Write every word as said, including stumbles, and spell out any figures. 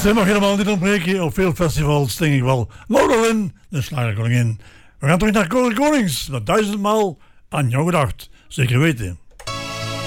Zij mag helemaal niet ontbreken. Op veel festivals denk ik wel. Laura Lynn, de slagerkoningin. We gaan terug naar Corrie Konings. Met duizendmaal aan jou gedacht. Zeker weten.